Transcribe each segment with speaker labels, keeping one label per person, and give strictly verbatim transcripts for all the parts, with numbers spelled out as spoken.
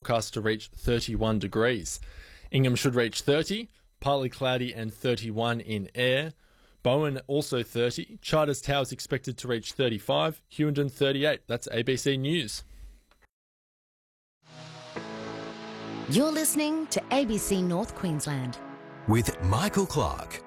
Speaker 1: forecast to reach thirty-one degrees. Ingham should reach thirty, partly cloudy and thirty-one in Ayr. Bowen also thirty. Charters Tower is expected to reach thirty-five. Hughenden thirty-eight. That's A B C News.
Speaker 2: You're listening to A B C North Queensland.
Speaker 3: With Michael Clark.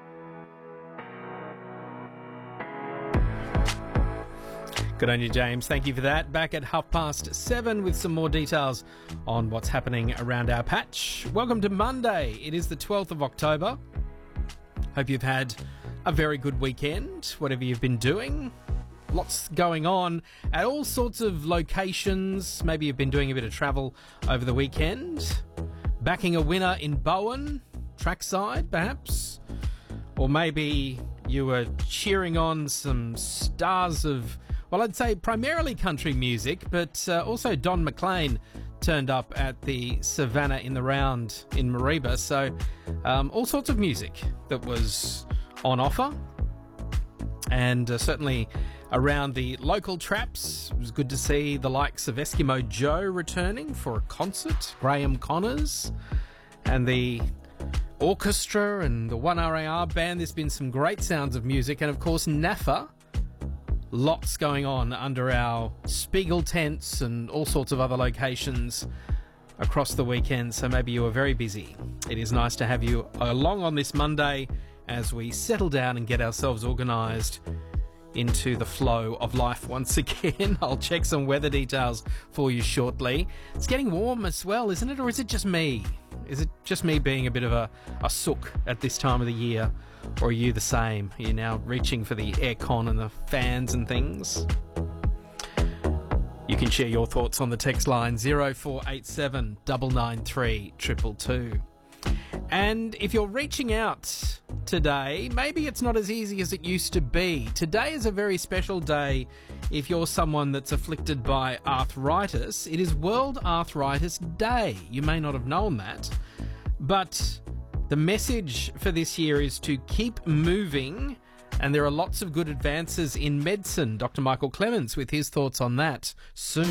Speaker 4: Good on you, James. Thank you for that. Back at half past seven with some more details on what's happening around our patch. Welcome to Monday. It is the twelfth of October. Hope you've had a very good weekend, whatever you've been doing. Lots going on at all sorts of locations. Maybe you've been doing a bit of travel over the weekend. Backing a winner in Bowen, trackside perhaps. Or maybe you were cheering on some stars of, well, I'd say primarily country music, but uh, also Don McLean turned up at the Savannah in the Round in Mareeba. So um, all sorts of music that was on offer. And uh, certainly around the local traps, it was good to see the likes of Eskimo Joe returning for a concert, Graham Connors, and the orchestra and the one R A R band. There's been some great sounds of music, and of course N A F A. Lots going on under our Spiegel tents and all sorts of other locations across the weekend, so maybe you were very busy. It is nice to have you along on this Monday as we settle down and get ourselves organised into the flow of life once again. I'll check some weather details for you shortly. It's getting warm as well, isn't it? Or is it just me? Is it just me being a bit of a, a sook at this time of the year? Or are you the same? Are you now reaching for the aircon and the fans and things? You can share your thoughts on the text line zero four eight seven nine nine three two two two. And if you're reaching out today, maybe it's not as easy as it used to be. Today is a very special day if you're someone that's afflicted by arthritis. It is World Arthritis Day. You may not have known that, but the message for this year is to keep moving, and there are lots of good advances in medicine. Doctor Michael Clements with his thoughts on that soon.